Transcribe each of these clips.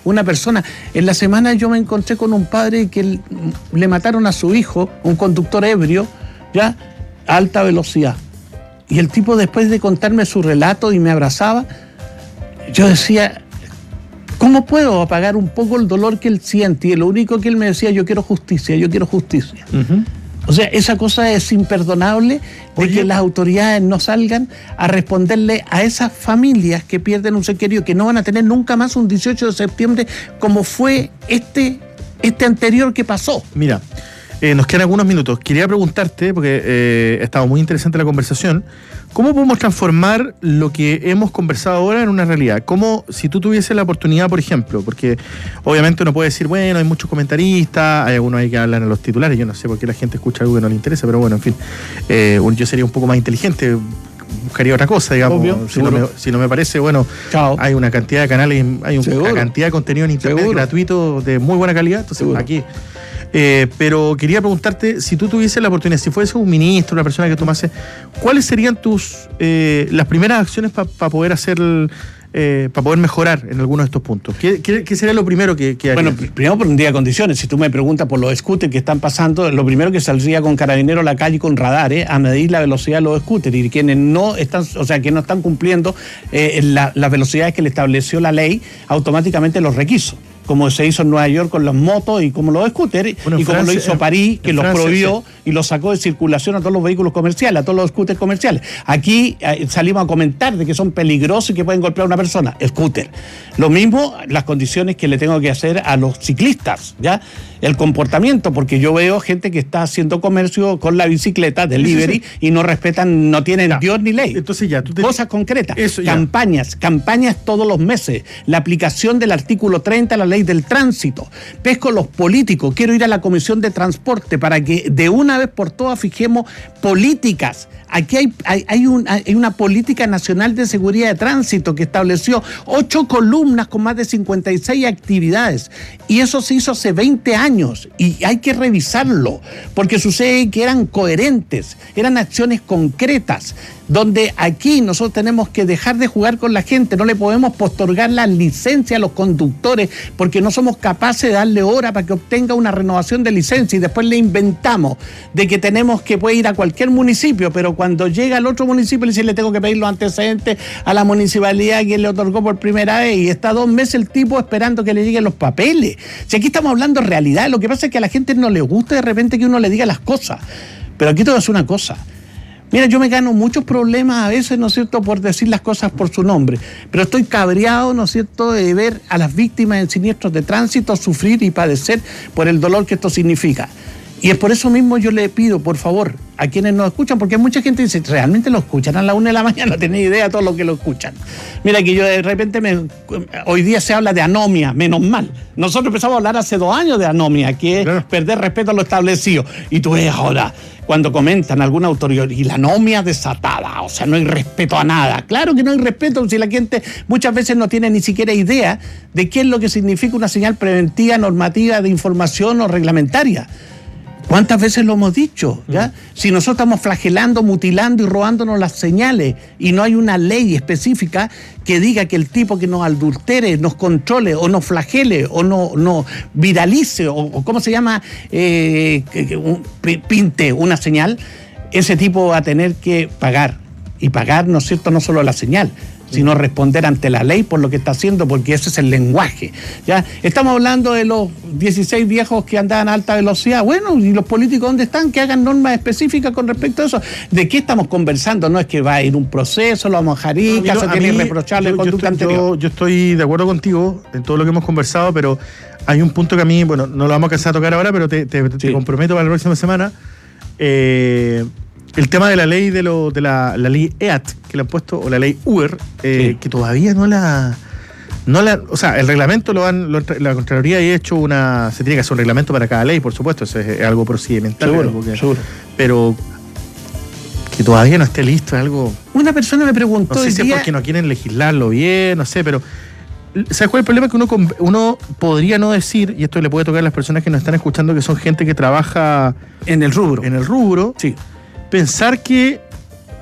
una persona. En la semana yo me encontré con un padre que le mataron a su hijo, un conductor ebrio, ya, a alta velocidad. Y el tipo, después de contarme su relato y me abrazaba, yo decía, ¿cómo puedo apagar un poco el dolor que él siente? Y lo único que él me decía, yo quiero justicia, yo quiero justicia. Uh-huh. O sea, esa cosa es imperdonable de que las autoridades no salgan a responderle a esas familias que pierden un ser querido, que no van a tener nunca más un 18 de septiembre como fue este anterior que pasó. Mira, nos quedan algunos minutos. Quería preguntarte, porque ha estado muy interesante la conversación, ¿cómo podemos transformar lo que hemos conversado ahora en una realidad? ¿Cómo, si tú tuvieses la oportunidad, por ejemplo, porque obviamente uno puede decir, bueno, hay muchos comentaristas, hay algunos ahí que hablan en los titulares, yo no sé por qué la gente escucha algo que no le interesa, pero bueno, en fin, yo sería un poco más inteligente, buscaría otra cosa, digamos. Obvio, si no me parece, bueno, chao. Hay una cantidad de canales, hay una cantidad de contenido en internet gratuito de muy buena calidad, entonces aquí... pero quería preguntarte, si tú tuvieses la oportunidad, si fuese un ministro, una persona que tomase, ¿cuáles serían las primeras acciones para poder hacer, para poder mejorar en alguno de estos puntos? ¿Qué sería lo primero que haría? Bueno, primero pondría condiciones. Si tú me preguntas por los scooters que están pasando, lo primero que saldría con carabineros a la calle con radares a medir la velocidad de los scooters, y quienes no están, o sea, que no están cumpliendo las velocidades que le estableció la ley, automáticamente los requiso, como se hizo en Nueva York con las motos y como los scooters, bueno, y como Francia, lo hizo París, que los prohibió, sí, y los sacó de circulación a todos los vehículos comerciales, a todos los scooters comerciales. Aquí salimos a comentar de que son peligrosos y que pueden golpear a una persona, scooter. Lo mismo las condiciones que le tengo que hacer a los ciclistas, ¿ya? El comportamiento, porque yo veo gente que está haciendo comercio con la bicicleta, delivery, sí. Y no respetan, no tienen Dios ni ley. Entonces ya, cosas concretas, campañas todos los meses, la aplicación del artículo 30 de la ley del tránsito. Pesco los políticos, quiero ir a la Comisión de Transporte para que de una vez por todas fijemos políticas. Aquí hay una política nacional de seguridad de tránsito que estableció 8 columnas con más de 56 actividades, y eso se hizo hace 20 años y hay que revisarlo, porque sucede que eran coherentes, eran acciones concretas, donde aquí nosotros tenemos que dejar de jugar con la gente. No le podemos postergar la licencia a los conductores porque no somos capaces de darle hora para que obtenga una renovación de licencia, y después le inventamos de que tenemos que puede ir a cualquier municipio, pero cuando llega al otro municipio le dice, le tengo que pedir los antecedentes a la municipalidad que le otorgó por primera vez, y está 2 meses el tipo esperando que le lleguen los papeles. Si aquí estamos hablando de realidad, lo que pasa es que a la gente no le gusta de repente que uno le diga las cosas, pero aquí te voy a decir una cosa. Mira, yo me gano muchos problemas a veces, ¿no es cierto?, por decir las cosas por su nombre, pero estoy cabreado, ¿no es cierto?, de ver a las víctimas en siniestros de tránsito sufrir y padecer por el dolor que esto significa. Y es por eso mismo yo le pido, por favor, a quienes nos escuchan, porque mucha gente dice, ¿realmente lo escuchan a la 1 de la mañana? No tenés idea de todo lo que lo escuchan. Mira que yo de repente, hoy día se habla de anomia, menos mal. Nosotros empezamos a hablar hace 2 años de anomia, que es perder respeto a lo establecido. Y tú ves ahora, cuando comentan alguna autoridad, y la anomia desatada, o sea, no hay respeto a nada. Claro que no hay respeto si la gente muchas veces no tiene ni siquiera idea de qué es lo que significa una señal preventiva, normativa, de información o reglamentaria. ¿Cuántas veces lo hemos dicho? ¿Ya? Si nosotros estamos flagelando, mutilando y robándonos las señales, y no hay una ley específica que diga que el tipo que nos adultere, nos controle, o nos flagele, o no viralice, o ¿cómo se llama? Pinte una señal, ese tipo va a tener que pagar. Y pagar, ¿no es cierto?, no solo la señal, sino responder ante la ley por lo que está haciendo, porque ese es el lenguaje. ¿Ya? Estamos hablando de los 16 viejos que andaban a alta velocidad. Bueno, ¿y los políticos dónde están? Que hagan normas específicas con respecto a eso. ¿De qué estamos conversando? No es que va a ir un proceso, lo vamos a jarica, se tiene irreprochable conducta anterior. Yo estoy de acuerdo contigo en todo lo que hemos conversado, pero hay un punto que a mí, bueno, no lo vamos a alcanzar a tocar ahora, pero te comprometo para la próxima semana. El tema de la ley de la ley EAT que le han puesto, o la ley Uber, que todavía no la, o sea, el reglamento la Contraloría ha hecho se tiene que hacer un reglamento para cada ley, por supuesto, eso es algo procedimental. Seguro. Pero que todavía no esté listo es algo... Una persona me preguntó... No sé si es porque no quieren legislarlo bien, no sé, pero... ¿Sabes cuál es el problema? Que uno podría no decir, y esto le puede tocar a las personas que nos están escuchando, que son gente que trabaja... En el rubro. Sí. Pensar que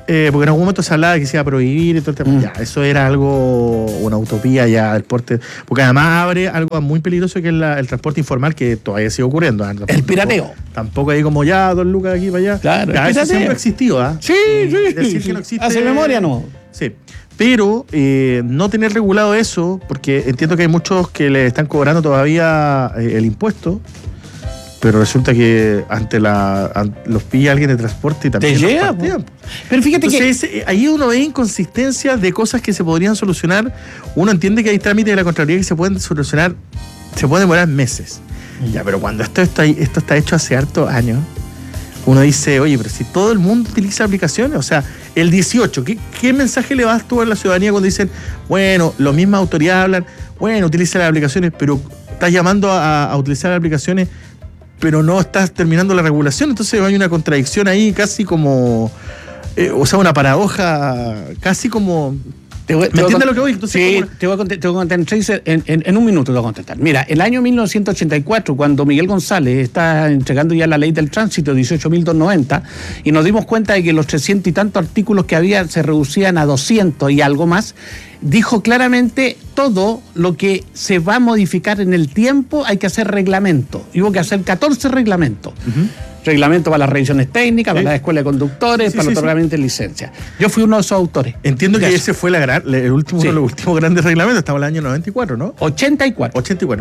porque en algún momento se hablaba de que se iba a prohibir y todo el tema. Ya, eso era algo, una utopía ya del porte, porque además abre algo muy peligroso que es el transporte informal, que todavía sigue ocurriendo. El pirateo. Tampoco hay como ya 2 lucas de aquí para allá. Claro, ya, eso siempre ha existido, ¿ah? Sí, sí. Decir que no existe, hace memoria no. Sí. Pero no tener regulado eso, porque entiendo que hay muchos que le están cobrando todavía el impuesto, pero resulta que ante los pilla alguien de transporte y también te llega. Pero fíjate entonces, ahí uno ve inconsistencias de cosas que se podrían solucionar. Uno entiende que hay trámites de la Contraloría que se pueden solucionar, se pueden demorar meses. Ya, pero cuando esto está hecho hace hartos años, uno dice, oye, pero si todo el mundo utiliza aplicaciones, o sea, el 18, ¿qué mensaje le das tú a la ciudadanía cuando dicen, bueno, las mismas autoridades hablan, bueno, utiliza las aplicaciones, pero estás llamando a utilizar las aplicaciones, pero no estás terminando la regulación? Entonces hay una contradicción ahí casi como, o sea, una paradoja casi como... ¿Me entiendes lo que voy? Entonces, sí, te voy a contestar en un minuto. Te voy a contestar. Mira, el año 1984, cuando Miguel González está entregando ya la ley del tránsito 18.290, y nos dimos cuenta de que los 300 y tantos artículos que había se reducían a 200 y algo más, dijo claramente todo lo que se va a modificar en el tiempo hay que hacer reglamento. Y hubo que hacer 14 reglamentos. Reglamento para las revisiones técnicas, para la escuela de conductores, para el otorgamiento de licencias. Yo fui uno de esos autores. Entiendo que ese fue el último, uno de los últimos grandes reglamentos. Estamos en el año 94, ¿no? 84.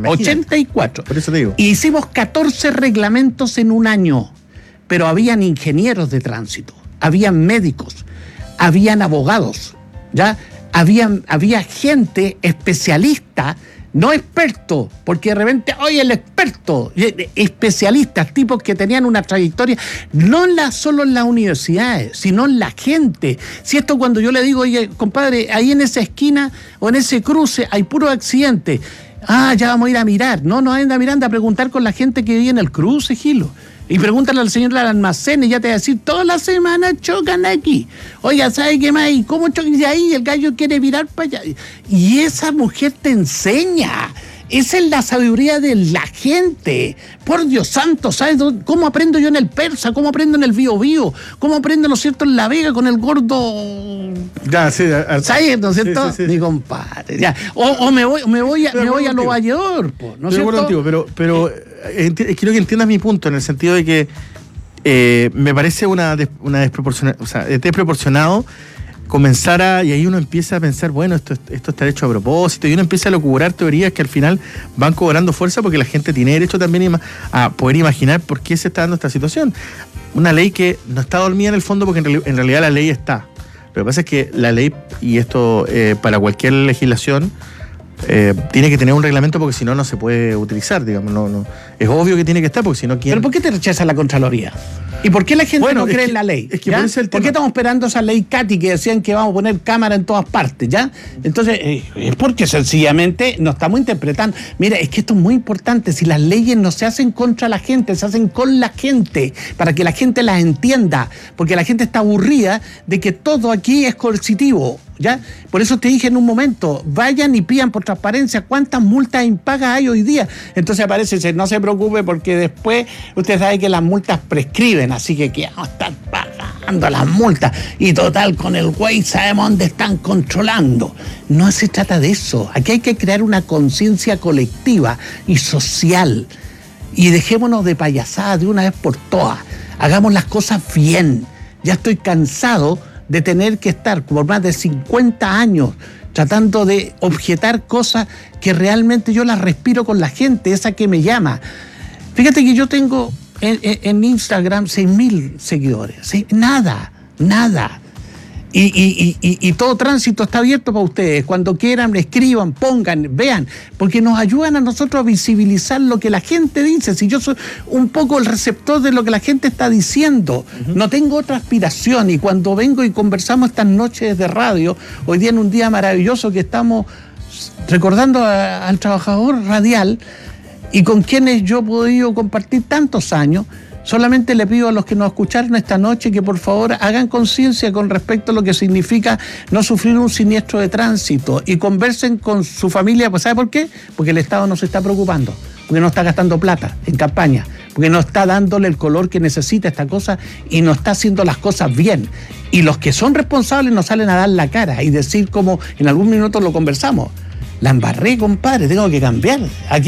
84. Por eso te digo. Y hicimos 14 reglamentos en un año. Pero habían ingenieros de tránsito, habían médicos, habían abogados, ¿ya? Había gente especialista, no experto, porque de repente, oye, el experto, especialistas, tipos que tenían una trayectoria, no solo en las universidades, sino en la gente. Si esto cuando yo le digo, oye, compadre, ahí en esa esquina o en ese cruce hay puros accidentes, ya vamos a ir a mirar. No anda mirando a preguntar con la gente que vive en el cruce, Gilo. Y pregúntale al señor del almacén y ya te va a decir, todas las semanas chocan aquí. Oiga, ¿sabe qué más? ¿Y cómo chocan? Y ahí el gallo quiere mirar para allá. Y esa mujer te enseña. Esa es la sabiduría de la gente. Por Dios santo, ¿sabes cómo aprendo yo en el Persa? ¿Cómo aprendo en el Bío Bío? ¿Cómo aprendo, ¿no es cierto?, en La Vega con el gordo... Ya, sí. ¿Sabes, no es cierto? Sí. Mi compadre. Ya. O me voy a Nueva York, ¿no es cierto? Contigo, pero quiero que entiendas mi punto, en el sentido de que me parece una desproporcionada, o sea, es desproporcionado comenzar y ahí uno empieza a pensar, bueno, esto está hecho a propósito, y uno empieza a locubrar teorías que al final van cobrando fuerza porque la gente tiene derecho también a poder imaginar por qué se está dando esta situación. Una ley que no está dormida en el fondo, porque en realidad la ley está. Lo que pasa es que la ley, y esto para cualquier legislación, tiene que tener un reglamento, porque si no se puede utilizar, digamos. No, es obvio que tiene que estar, porque si no, ¿quién? ¿Pero por qué te rechaza la Contraloría? ¿Y por qué la gente no cree en la ley? Es que por qué estamos esperando esa ley Cati que decían que vamos a poner cámara en todas partes, ¿ya? Entonces, es porque sencillamente no estamos interpretando. Mira, es que esto es muy importante. Si las leyes no se hacen contra la gente, se hacen con la gente, para que la gente las entienda, porque la gente está aburrida de que todo aquí es coercitivo, ¿ya? Por eso te dije en un momento, vayan y pidan por transparencia cuántas multas impagas hay hoy día. Entonces aparece, no se preocupe, porque después usted sabe que las multas prescriben, así que vamos a estar pagando las multas, y total, con el güey sabemos dónde están controlando. No se trata de eso. Aquí hay que crear una conciencia colectiva y social, y dejémonos de payasadas de una vez por todas. Hagamos las cosas bien. Ya estoy cansado de tener que estar por más de 50 años tratando de objetar cosas que realmente yo las respiro con la gente, esa que me llama. Fíjate que yo tengo en Instagram 6.000 seguidores. ¿Sí? Nada. Y todo tránsito está abierto para ustedes. Cuando quieran, escriban, pongan, vean, porque nos ayudan a nosotros a visibilizar lo que la gente dice. Si yo soy un poco el receptor de lo que la gente está diciendo, no tengo otra aspiración. Y cuando vengo y conversamos estas noches de radio, hoy día en un día maravilloso que estamos recordando al trabajador radial, y con quienes yo he podido compartir tantos años, solamente le pido a los que nos escucharon esta noche que por favor hagan conciencia con respecto a lo que significa no sufrir un siniestro de tránsito, y conversen con su familia. Pues ¿sabe por qué? Porque el Estado no se está preocupando, porque no está gastando plata en campaña, porque no está dándole el color que necesita esta cosa y no está haciendo las cosas bien. Y los que son responsables no salen a dar la cara y decir como en algún minuto lo conversamos. La embarré, compadre, tengo que cambiar. Aquí